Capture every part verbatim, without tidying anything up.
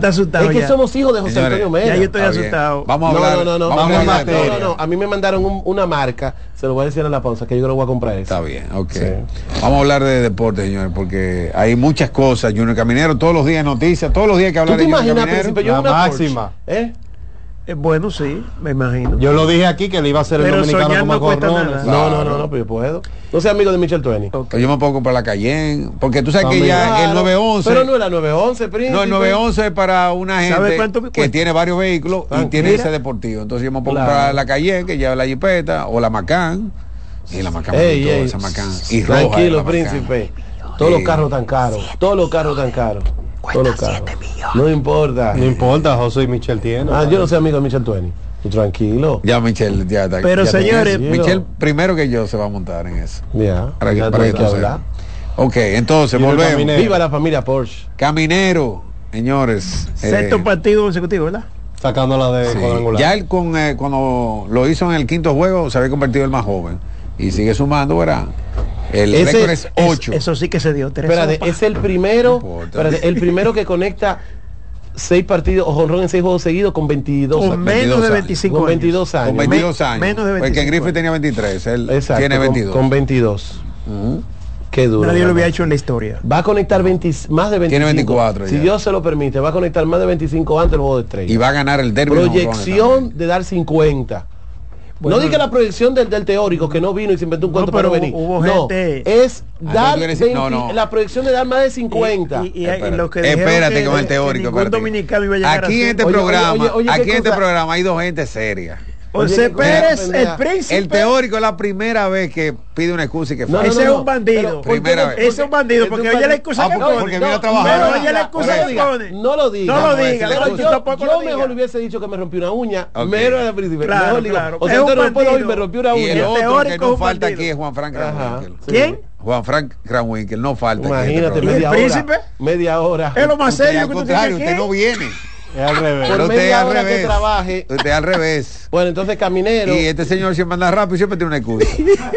está asustado. Es que ya. somos hijos de José Señores, Antonio Mena. Ya yo estoy Está asustado. bien. Vamos a hablar. No, no, no, vamos no, a hablar no, de- no, no, a mí me mandaron un- una marca, se lo voy a decir en la pausa, que yo creo que voy a comprar eso. Está bien, ok. Sí. Vamos a hablar de deporte, señores, porque hay muchas cosas. Junior Caminero, todos los días noticias, todos los días que ¿Tú hablar te de Junior imaginas, Caminero. Príncipe, yo La en una máxima. Porsche, ¿eh? Eh, bueno, sí, me imagino. Yo lo dije aquí que le iba a hacer el Pero dominicano soñar como no cuesta Corrones. nada. No, no, Claro. no, no, pero yo puedo. No soy amigo de Michel Tueni. Pues yo me puedo comprar la Cayenne, porque tú sabes que También. ya el Claro, nueve once. Pero no es la nueve once, Príncipe. No, el nueve once es para una ¿Sabe gente cuánto me que cuesta? tiene varios vehículos y Ah, tiene mira. ese deportivo. Entonces yo me puedo Claro. comprar la Cayenne, que lleva la jipeta, o la Macan. Y la Macan, me Ey, gustó, ey, esa Macan. Y roja es tranquilo, la Macan. Príncipe. Todos los Sí. carros tan caros. Todos los carros tan caros. Todos los carros. No importa. No importa, José y Michel tiene. Ah, yo no soy amigo de Michel Tueni. Tú tranquilo. Ya Michelle, ya está. Pero, ya está. señores, Michelle primero que yo se va a montar en eso. Ya. Para que, ya para no hay que que tú hablar. sepas. Ok, entonces Junior volvemos. Caminero. Viva la familia Porsche. Caminero, señores. Sexto eh, partido consecutivo, ¿verdad? Sacándola de sí. cuadrangular. Ya él con, eh, cuando lo hizo en el quinto juego se había convertido el más joven. Y sigue sumando, ¿verdad? El Ese- récord es Es- ocho. eso sí que se dio. Tres Espérate, sopas. es el primero. No importa. Espérate, el primero que conecta seis partidos o jonrón en seis juegos seguidos con veintidós Con años. menos veintidós de años. veintisicinco Con años. veintidós años. Con veintidós años. menos de Porque veinticinco Griffith años. tenía veintitrés. Él Exacto, tiene con- veintidós. Con, veintidós. Ujú. Qué duro. Nadie lo ¿verdad? había hecho en la historia. Va a conectar veinte, más de veinticinco. Tiene veinticuatro Si ya. Dios se lo permite, va a conectar más de veinticinco antes del juego de estrella. Y va a ganar el derbi. de jonrones Proyección también. de dar cincuenta. Bueno, no diga la proyección del, del teórico que no vino y se inventó un No, cuento para pero no venir. hubo no, gente- es Ah, dar tú quieres decir- no, veinte no. la proyección de dar más de cincuenta. Y, y- y- y Espérate. lo que dijeron Espérate que- con el que teórico. ningún espérate. dominicano iba a llegar Aquí a en este Oye, oye, programa, oye, oye, aquí ¿qué en este cosa? programa hay dos gente seria. José Oye, Pérez, mira, el mira, príncipe. El teórico es la primera vez que pide una excusa y que No, falla. Ese no, es no, un bandido. pero, ¿por qué Primera no- vez. Ese es un bandido, Es porque un oye la bandido. excusa Ah, que porque- pone. porque vino a No, trabajar. Pero oye la No, excusa no lo que diga, pone. no lo diga. No lo Vamos a ver diga. si la Pero excusa. yo, tampoco yo lo mejor diga. le hubiese dicho que me rompió una uña. Ok. Mero de príncipe. Claro, Mejor digo, claro. o Es sea, un entonces no puedo ir, bandido. me rompió una Y el El uña. otro que teórico es no un falta bandido. aquí es Juan Frank Ajá. Kranwinkel. Sí. ¿Quién? Juan Frank Kranwinkel no falta aquí en este Imagínate, programa. media ¿El príncipe? hora. Media hora. Es lo más Usted, serio al que tú tienes contrario, aquí. usted no viene. Es al revés. Por Pero usted media al hora que revés. trabaje. Usted al revés. Bueno, entonces Caminero. Y este señor siempre anda rápido y siempre tiene una excusa.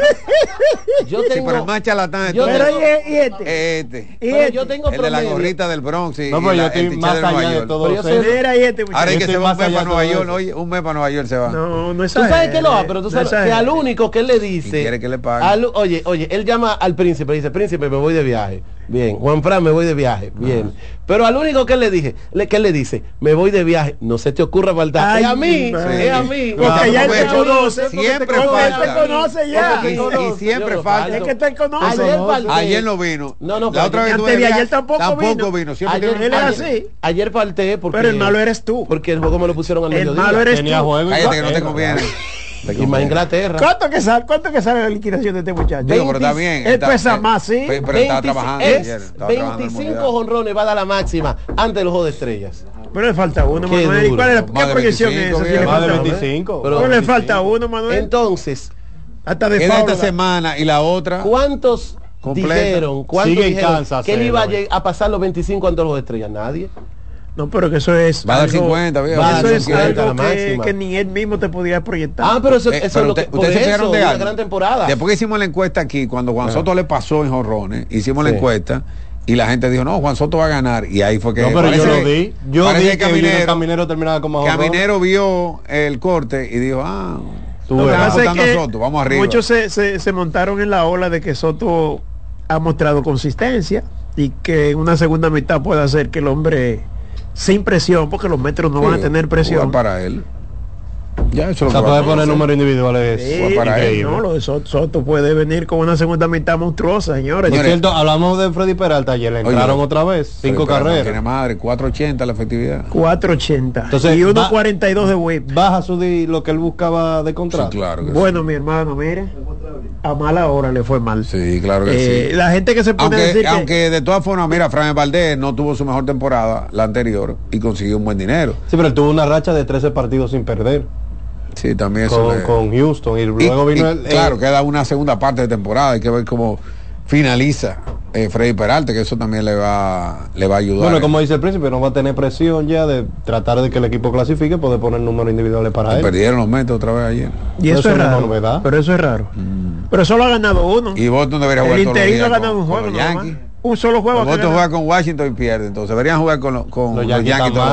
Yo Sí, tengo. pero el más charlatán de yo todos. Pero tengo- y, y este. Este. Y pero este. yo tengo El de la promedio. gorrita del Bronx. y- No, y pero yo la- el estoy tichel más de Nueva allá de York. todo Pero yo eso. sé- Mira y este muchacho. Ahora hay Yo que se estoy va un más mes allá para de Nueva todo York. eso. Oye, un mes para Nueva York se va. No, no es Tú sabes que lo va, pero tú sabes que al único que él le dice. Y quiere que le pague. al- oye, oye, él llama al príncipe, le dice, príncipe, me voy de viaje. Bien, Juan Fran, me voy de viaje. Bien. Pero al único que él le dije, le, que él le dice, me voy de viaje, no se te ocurra faltar. Ay, es a mí, mi es a mí. Porque ya él te Porque conoce. siempre porque él falta. te conoce ya. Porque Y- te conoce. y siempre Yo no falta. falto. Es que te conoce. Ayer ¿no? falté. Ayer no vino. No, no, la otra vez antes tuve de viaje, ayer tampoco vino. vino. Siempre Ayer, tiene Él es una- así. ayer falté porque. Pero el malo eres tú. Porque el juego me lo pusieron al El mediodía. malo eres Tenía tú. juego. y Cállate que no te cuatro. conviene. Y más Inglaterra. ¿Cuánto que sale, cuánto que sale la liquidación de este muchacho? Digo, pero está bien. Él está- pesa eh, más, sí. pe- Pero estaba veinticinco trabajando es ayer. Estaba trabajando en veinticinco Monedad. jonrones va a dar la máxima antes del juego de estrellas. Pero le falta uno, Qué Manuel. ¿Y duro. cuál es la, Más qué de proyección es veinticinco, esa? Si bien. le Más de falta uno? veinticinco. Pero- Pero le falta uno, Manuel. Entonces, Hasta de Queda esta Paula. semana y la otra. ¿cuántos Completa. dijeron, cuántos Sigue en dijeron Kansas, que él iba a, cero, lleg- a pasar los veinticinco antes del juego de estrellas? Nadie. No, pero que eso es. Va a dar algo- cincuenta, viejo. Va a Eso dar es cincuenta, algo la que, máxima. que ni él mismo te podría proyectar. Ah, pero eso, Eh, eso pero es lo usted- que por ustedes se eso, fijaron de una algo. gran temporada. Después que hicimos la encuesta aquí, cuando Juan Soto le pasó en jorrones, hicimos la Sí. encuesta y la gente dijo, no, Juan Soto va a ganar. Y ahí fue que. No, pero parece yo lo que- di. Yo parece di que que Caminero, Caminero, Caminero terminaba como Caminero vio el corte y dijo, ah, Tú lo que verás. está Pasa es apostando que Soto, vamos arriba. Muchos se, se, se montaron en la ola de que Soto ha mostrado consistencia y que en una segunda mitad puede hacer que el hombre sin presión, porque los metros no Sí, van a tener presión. jugar para él. Ya, eso O es sea, lo que va puede a poner hacer. números individuales. Sí, Fue para él, increíble. no, lo de Soto, Soto puede venir con una segunda mitad monstruosa, señores. Por Señores, cierto, hablamos de Freddy Peralta ayer, le Oye, entraron otra vez, cinco Pero, pero, no carreras. tiene madre, cuatrocientos ochenta la efectividad. cuatrocientos ochenta Entonces, y va- uno cuarenta y dos de whip. Baja su di- lo que él buscaba de contrato. Sí, claro que Bueno, mi hermano, mire, a mala hora le fue mal. sí. Sí, claro que Eh, sí. La gente que se pone a Aunque, decir que aunque de todas formas, mira, Fran Valdés no tuvo su mejor temporada, la anterior, y consiguió un buen dinero. Sí, pero él tuvo una racha de trece partidos sin perder Sí, también eso. con, le- con Houston y y- luego y, vino el, claro, eh, queda una segunda parte de temporada, hay que ver cómo finaliza eh, Freddy Peralta, que eso también le va, le va a ayudar. bueno, como dice el príncipe, no va a tener presión ya de tratar de que el equipo clasifique, poder poner números individuales para Y él. perdieron los Mets otra vez ayer. y eso Eso es no es raro. novedad. Pero eso es raro. Pero solo ha ganado uno. Y Boston debería jugar El todos los interino ha días ganado con- un con juego los nada más. Yankees. Un solo juego. Los que Boston ganó. juega con Washington y pierde, entonces deberían jugar con, los- con Los los Yankees Yankees están todos